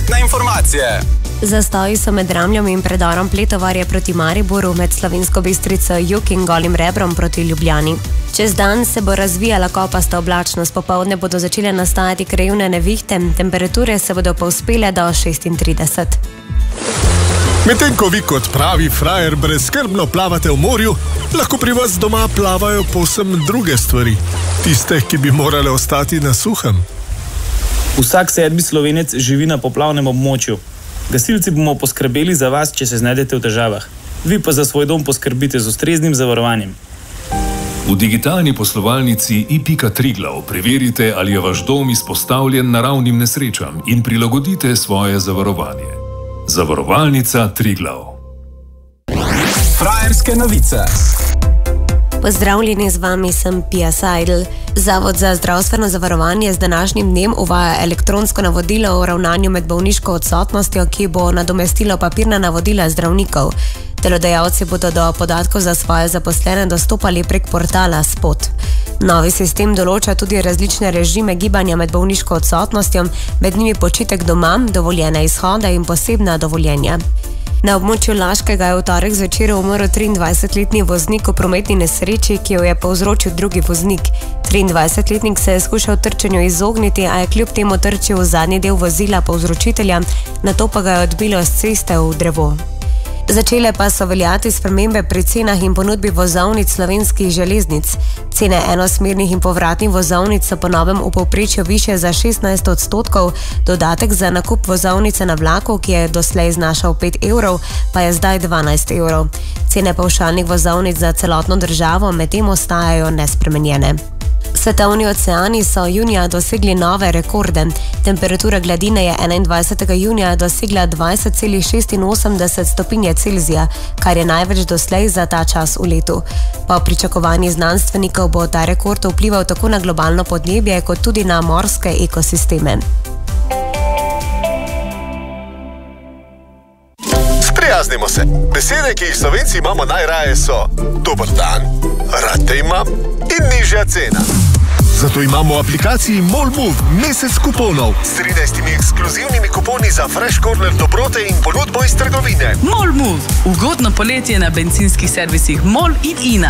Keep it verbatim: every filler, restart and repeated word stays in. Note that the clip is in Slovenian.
Prometne informacije. Zastoji so med Ramljom in predorom Pletovarje proti Mariboru, med Slovensko Bistrico, Jug in Golim Rebrom proti Ljubljani. Čez dan se bo razvijala kopasta oblačnost, popoldne bodo začele nastajati krajevne nevihte, temperature se bodo povzpele do šestintrideset. Medtem ko vi kot pravi frajer brezskrbno plavate v morju, lahko pri vas doma plavajo povsem druge stvari. Tiste, ki bi morale ostati na suhem. Vsak sedmi Slovenec živi na poplavnem območju. Gasilci bomo poskrbeli za vas, če se znajdete v težavah. Vi pa za svoj dom poskrbite z ustreznim zavarovanjem. V digitalni poslovalnici i pika Triglav preverite, ali je vaš dom izpostavljen naravnim nesrečam in prilagodite svoje zavarovanje. Zavarovalnica Triglav. Frajerske novice. Pozdravljeni, z vami sem Pia Seidel. Zavod za zdravstveno zavarovanje z današnjim dnem uvaja elektronsko navodilo o ravnanju med bolniško odsotnostjo, ki bo nadomestilo papirna navodila zdravnikov. Delodajalci bodo do podatkov za svoje zaposlene dostopali prek portala Spot. Novi sistem določa tudi različne režime gibanja med bolniško odsotnostjo, med njimi počitek doma, dovoljene izhode in posebna dovoljenja. Na območju Laškega je v torek zvečer umrl triindvajsetletni voznik v prometni nesreči, ki jo je povzročil drugi voznik. triindvajsetletnik se je skušal trčenju izogniti, a je kljub temu trčil v zadnji del vozila povzročitelja, nato pa ga je odbilo s ceste v drevo. Začele pa so veljati spremembe pri cenah in ponudbi vozovnic Slovenskih železnic. Cene enosmernih in povratnih vozovnic so po novem v povprečju višje za šestnajst odstotkov, dodatek za nakup vozovnice na vlaku, ki je doslej znašal pet evrov, pa je zdaj dvanajst evrov. Cene pavšalnih vozovnic za celotno državo medtem ostajajo nespremenjene. Svetovni oceani so junija dosegli nove rekorde. Temperatura gladine je enaindvajsetega junija dosegla dvajset celih šestinosemdeset stopinje Celzija, kar je največ doslej za ta čas v letu. Po pričakovanjih znanstvenikov bo ta rekord vplival tako na globalno podnebje, kot tudi na morske ekosisteme. Sprijaznimo se. Besede, ki jih Slovenci imamo najraje, so dober dan, rad te imam in nižja cena. Zato imamo v aplikaciji MOLmove mesec kuponov s trinajstimi ekskluzivnimi kuponi za Fresh Corner dobrote in ponudbo iz trgovine. MOLmove. Ugodno poletje na bencinskih servisih MOL in INA.